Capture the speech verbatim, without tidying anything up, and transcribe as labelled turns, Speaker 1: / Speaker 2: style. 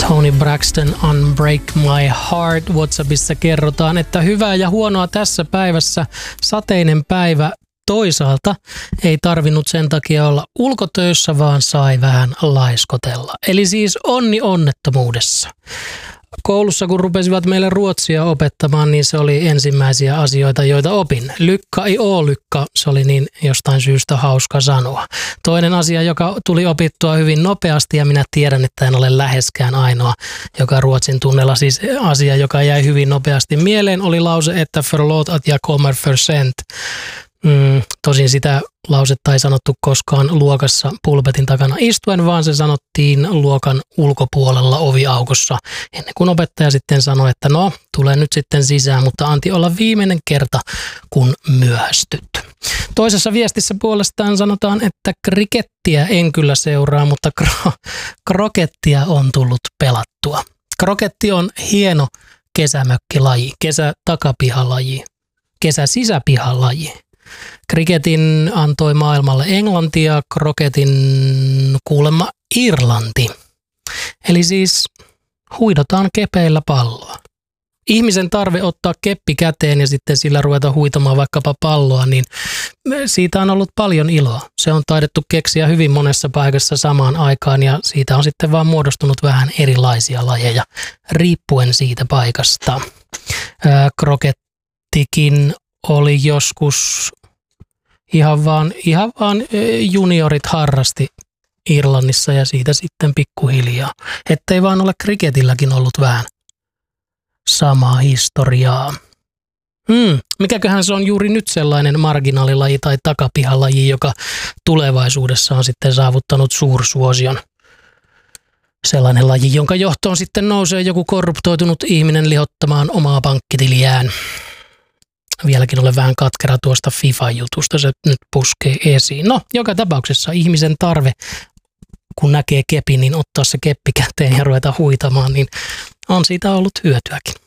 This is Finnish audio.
Speaker 1: Toni Braxton, Unbreak My Heart. WhatsAppissa kerrotaan, että hyvää ja huonoa tässä päivässä. Sateinen päivä. Toisaalta ei tarvinnut sen takia olla ulkotöissä, vaan sai vähän laiskotella. Eli siis onni onnettomuudessa. Koulussa, kun rupesivat meille ruotsia opettamaan, niin se oli ensimmäisiä asioita, joita opin. Lykka ei oo lykka, se oli niin jostain syystä hauska sanoa. Toinen asia, joka tuli opittua hyvin nopeasti, ja minä tiedän, että en ole läheskään ainoa, joka ruotsin tunnella, siis asia, joka jäi hyvin nopeasti mieleen, oli lause, että förlåt att jag kommer för sent. Mm, tosin sitä lausetta ei sanottu koskaan luokassa pulpetin takana istuen, vaan se sanottiin luokan ulkopuolella oviaukossa, ennen kuin opettaja sitten sanoi, että no, tule nyt sitten sisään, mutta anti olla viimeinen kerta, kun myöhästyt. Toisessa viestissä puolestaan sanotaan, että krikettiä en kyllä seuraa, mutta kro- krokettia on tullut pelattua. Kroketti on hieno kesämökkilaji, kesätakapihalaji, kesäsisäpihalaji. Kriketin antoi maailmalle Englanti ja kroketin kuulemma Irlanti. Eli siis huidotaan kepeillä palloa. Ihmisen tarve ottaa keppi käteen ja sitten sillä ruveta huitamaan vaikkapa palloa, niin siitä on ollut paljon iloa. Se on taidettu keksiä hyvin monessa paikassa samaan aikaan ja siitä on sitten vaan muodostunut vähän erilaisia lajeja riippuen siitä paikasta. Ää, krokettikin oli joskus ihan vaan, ihan vaan juniorit harrasti Irlannissa ja siitä sitten pikkuhiljaa. Ettei vaan ole kriketilläkin ollut vähän samaa historiaa. Hmm, mikäköhän se on juuri nyt sellainen marginaalilaji tai takapihalaji, joka tulevaisuudessa on sitten saavuttanut suursuosion. Sellainen laji, jonka johtoon sitten nousee joku korruptoitunut ihminen lihottamaan omaa pankkitiliään. Vieläkin olen vähän katkera tuosta FIFA-jutusta, se nyt puskee esiin. No, joka tapauksessa ihmisen tarve, kun näkee kepin, niin ottaa se keppi käteen ja ruveta huitamaan, niin on siitä ollut hyötyäkin.